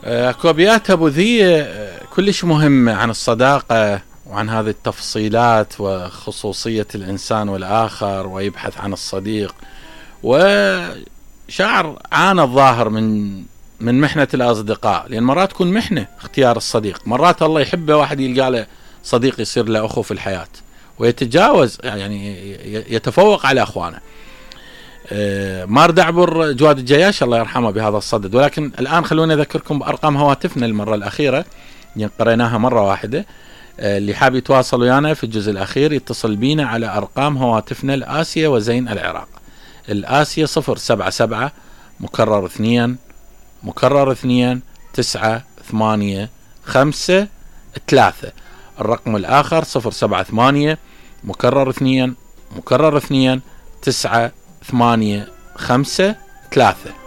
اكو ابيات ابو ذي كلش مهمة عن الصداقة وعن هذه التفصيلات وخصوصية الانسان والاخر، ويبحث عن الصديق. وشاعر عانى الظاهر من محنة الاصدقاء، لان مرات تكون محنة اختيار الصديق، مرات الله يحبه واحد يلقى له صديق يصير له اخو في الحياة ويتجاوز، يعني يتفوق على اخوانه. ما اريد اعبر جواد الجياش الله يرحمه بهذا الصدد، ولكن الان خلوني اذكركم بارقام هواتفنا المره الاخيره، قريناها مره واحده. اللي حاب يتواصل ويانا في الجزء الاخير يتصل بينا على ارقام هواتفنا الآسيا وزين العراق. الآسيا 077 مكرر 2 مكرر 2 9 8 5 3. الرقم الاخر 078 مكرر 2 مكرر 2 9 8 5 3.